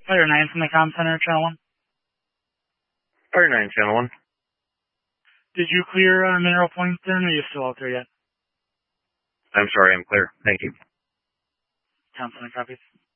Fire 9 from the comm center, channel 1. Fire 9, channel 1. Did you clear Mineral Point then, or are you still out there yet? I'm sorry, I'm clear. Thank you. Comm center copies.